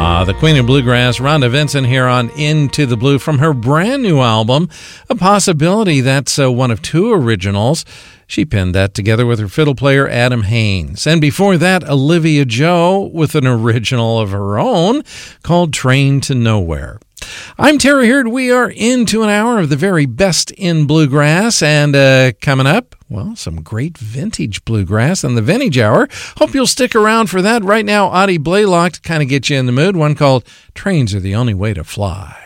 The Queen of Bluegrass, Rhonda Vincent, here on Into the Blue from her brand new album, A Possibility. That's one of two originals. She penned that together with her fiddle player, Adam Haynes. And before that, Olivia Joe with an original of her own called Train to Nowhere. I'm Terry Hurd. We are into an hour of the very best in bluegrass, and coming up, well, some great vintage bluegrass in the Vintage Hour. Hope you'll stick around for that. Right now, Audie Blaylock to kind of get you in the mood, one called Trains Are the Only Way to Fly.